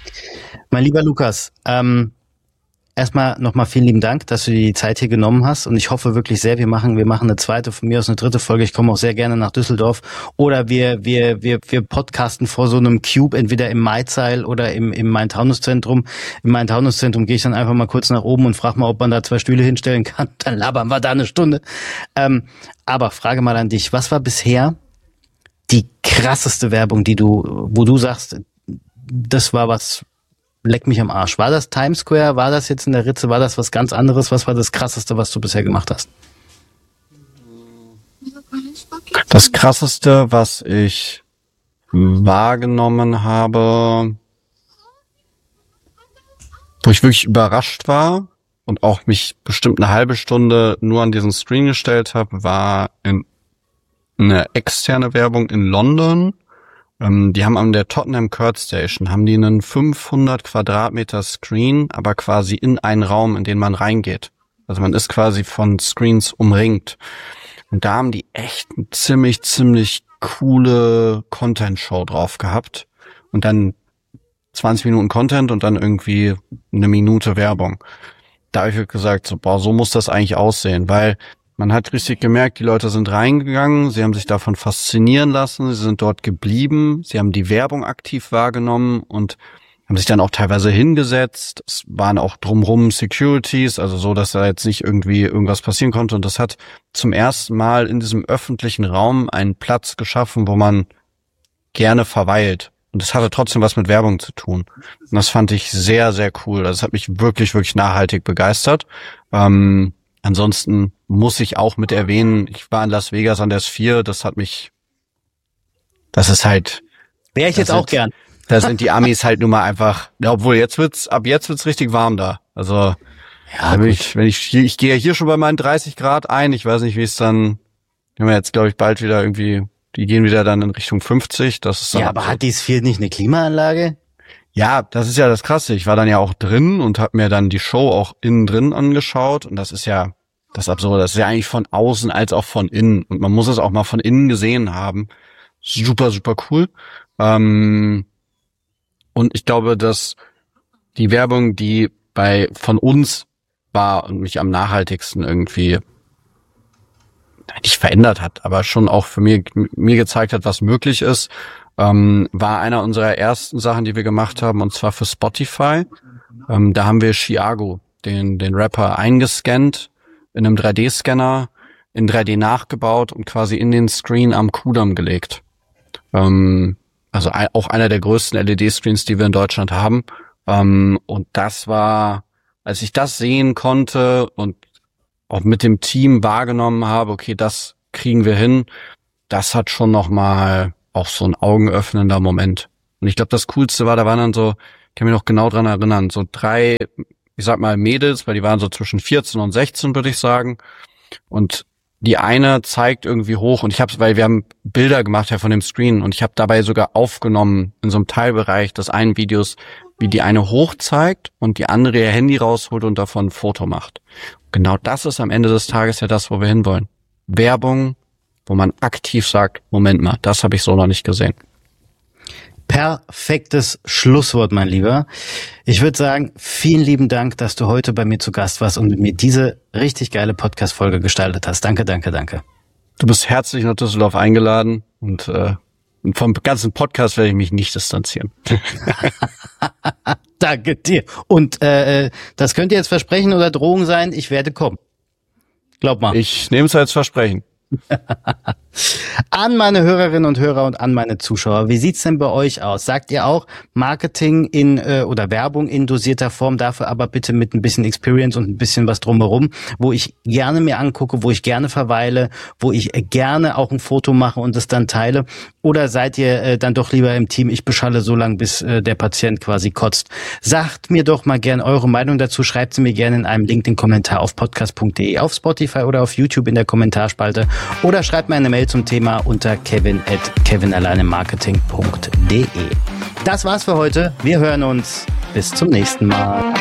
Mein lieber Lukas, erstmal nochmal vielen lieben Dank, dass du dir die Zeit hier genommen hast, und ich hoffe wirklich sehr, wir machen eine zweite, von mir aus eine dritte Folge. Ich komme auch sehr gerne nach Düsseldorf, oder wir podcasten vor so einem Cube, entweder im Maizeil oder im Main-Taunus-Zentrum. Im Main-Taunus-Zentrum gehe ich dann einfach mal kurz nach oben und frage mal, ob man da 2 Stühle hinstellen kann. Dann labern wir da eine Stunde. Aber Frage mal an dich, was war bisher die krasseste Werbung, wo du sagst, das war was, leck mich am Arsch. War das Times Square? War das jetzt in der Ritze? War das was ganz anderes? Was war das Krasseste, was du bisher gemacht hast? Das Krasseste, was ich wahrgenommen habe, wo ich wirklich überrascht war und auch mich bestimmt eine halbe Stunde nur an diesen Screen gestellt habe, war eine externe Werbung in London. Die haben an der Tottenham Court Station, haben die einen 500 Quadratmeter Screen, aber quasi in einen Raum, in den man reingeht. Also man ist quasi von Screens umringt. Und da haben die echt eine ziemlich coole Content-Show drauf gehabt. Und dann 20 Minuten Content und dann irgendwie eine Minute Werbung. Da habe ich gesagt, so muss das eigentlich aussehen, weil man hat richtig gemerkt, die Leute sind reingegangen, sie haben sich davon faszinieren lassen, sie sind dort geblieben, sie haben die Werbung aktiv wahrgenommen und haben sich dann auch teilweise hingesetzt. Es waren auch drumrum Securities, also so, dass da jetzt nicht irgendwie irgendwas passieren konnte. Und das hat zum ersten Mal in diesem öffentlichen Raum einen Platz geschaffen, wo man gerne verweilt. Und das hatte trotzdem was mit Werbung zu tun. Und das fand ich sehr, sehr cool. Das hat mich wirklich nachhaltig begeistert. Ansonsten muss ich auch mit erwähnen, ich war in Las Vegas an der Sphere, das ist halt... Wäre ich jetzt auch gern. Da sind die Amis halt nun mal einfach, ja, obwohl ab jetzt wird's richtig warm da. Also, ja, ich gehe ja hier schon bei meinen 30 Grad ein, ich weiß nicht, wie es dann, wenn wir jetzt, glaube ich, bald wieder irgendwie, die gehen wieder dann in Richtung 50, das ist dann... Ja, aber hat die Sphere nicht eine Klimaanlage? Ja, das ist ja das Krasse. Ich war dann ja auch drin und habe mir dann die Show auch innen drin angeschaut. Und das ist ja das Absurde. Das ist ja eigentlich von außen als auch von innen. Und man muss es auch mal von innen gesehen haben. Super cool. Und ich glaube, dass die Werbung, die von uns war und mich am nachhaltigsten irgendwie nicht verändert hat, aber schon auch für mir gezeigt hat, was möglich ist, war einer unserer ersten Sachen, die wir gemacht haben, und zwar für Spotify. Da haben wir Chiago, den Rapper, eingescannt in einem 3D-Scanner, in 3D nachgebaut und quasi in den Screen am Kudamm gelegt. Also auch einer der größten LED-Screens, die wir in Deutschland haben. Und das war, als ich das sehen konnte und auch mit dem Team wahrgenommen habe, okay, das kriegen wir hin, das hat schon nochmal auch so ein augenöffnender Moment. Und ich glaube, das Coolste war, da waren dann so, ich kann mich noch genau dran erinnern, so 3, ich sag mal Mädels, weil die waren so zwischen 14 und 16, würde ich sagen. Und die eine zeigt irgendwie hoch, und weil wir haben Bilder gemacht ja von dem Screen, und ich habe dabei sogar aufgenommen in so einem Teilbereich des einen Videos, wie die eine hoch zeigt und die andere ihr Handy rausholt und davon ein Foto macht. Genau das ist am Ende des Tages ja das, wo wir hinwollen. Werbung, wo man aktiv sagt, Moment mal, das habe ich so noch nicht gesehen. Perfektes Schlusswort, mein Lieber. Ich würde sagen, vielen lieben Dank, dass du heute bei mir zu Gast warst und mit mir diese richtig geile Podcast-Folge gestaltet hast. Danke. Du bist herzlich nach Düsseldorf eingeladen, und vom ganzen Podcast werde ich mich nicht distanzieren. Danke dir. Und das könnte jetzt Versprechen oder Drohung sein, ich werde kommen. Glaub mal. Ich nehme es als Versprechen. An meine Hörerinnen und Hörer und an meine Zuschauer, wie sieht's denn bei euch aus? Sagt ihr auch Marketing oder Werbung in dosierter Form, dafür aber bitte mit ein bisschen Experience und ein bisschen was drumherum, wo ich gerne mir angucke, wo ich gerne verweile, wo ich gerne auch ein Foto mache und es dann teile? Oder seid ihr dann doch lieber im Team, ich beschalle so lange, bis der Patient quasi kotzt? Sagt mir doch mal gerne eure Meinung dazu, schreibt sie mir gerne in einem LinkedIn-Kommentar auf podcast.de, auf Spotify oder auf YouTube in der Kommentarspalte, oder schreibt mir eine Mail zum Thema unter kevin@kevinalleinemarketing.de. Das war's für heute. Wir hören uns. Bis zum nächsten Mal.